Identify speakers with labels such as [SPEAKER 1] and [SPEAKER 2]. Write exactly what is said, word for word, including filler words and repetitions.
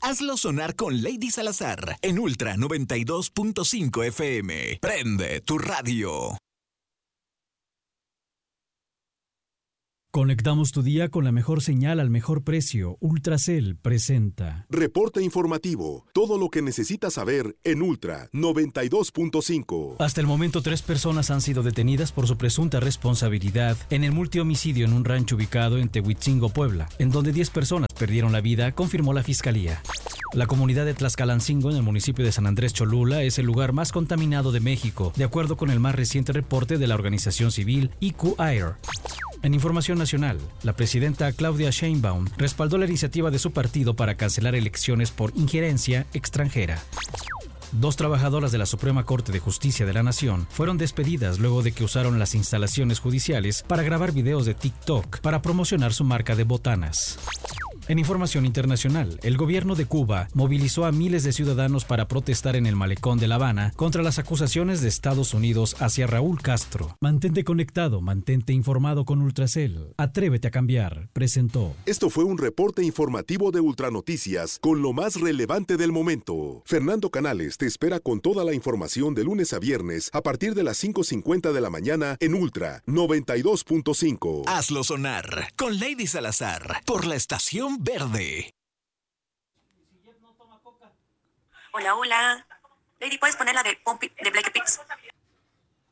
[SPEAKER 1] Hazlo sonar con Lady Salazar en Ultra noventa y dos punto cinco F M. Prende tu radio.
[SPEAKER 2] Conectamos tu día con la mejor señal al mejor precio. Ultracel presenta
[SPEAKER 3] Reporte informativo. Todo lo que necesitas saber en Ultra noventa y dos punto cinco.
[SPEAKER 2] Hasta el momento, tres personas han sido detenidas por su presunta responsabilidad en el multihomicidio en un rancho ubicado en Tehuitzingo, Puebla, en donde diez personas perdieron la vida, confirmó la Fiscalía. La comunidad de Tlaxcalancingo, en el municipio de San Andrés Cholula, es el lugar más contaminado de México, de acuerdo con el más reciente reporte de la organización civil I Q Air. En información nacional, la presidenta Claudia Sheinbaum respaldó la iniciativa de su partido para cancelar elecciones por injerencia extranjera. Dos trabajadoras de la Suprema Corte de Justicia de la Nación fueron despedidas luego de que usaron las instalaciones judiciales para grabar videos de TikTok para promocionar su marca de botanas. En información internacional, el gobierno de Cuba movilizó a miles de ciudadanos para protestar en el malecón de La Habana contra las acusaciones de Estados Unidos hacia Raúl Castro. Mantente conectado, mantente informado con Ultracel. Atrévete a cambiar, presentó.
[SPEAKER 3] Esto fue un reporte informativo de Ultranoticias con lo más relevante del momento. Fernando Canales te espera con toda la información de lunes a viernes a partir de las cinco cincuenta de la mañana en Ultra noventa y dos punto cinco.
[SPEAKER 1] Hazlo sonar con Lady Salazar por la estación Verde.
[SPEAKER 4] Hola, hola. Lady, ¿puedes poner la de Pump It de Black Eyed Peas?